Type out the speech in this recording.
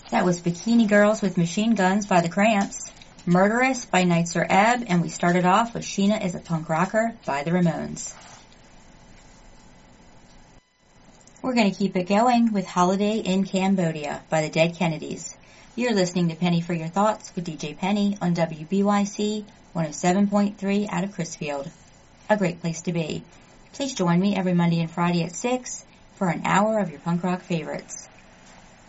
That was Bikini Girls with Machine Guns by the Cramps, Murderous by Nights Are Ebb, and we started off with Sheena is a Punk Rocker by the Ramones. We're going to keep it going with Holiday in Cambodia by the Dead Kennedys. You're listening to Penny for Your Thoughts with DJ Penny on WBYC 107.3 out of Crisfield. A great place to be. Please join me every Monday and Friday at 6 for an hour of your punk rock favorites.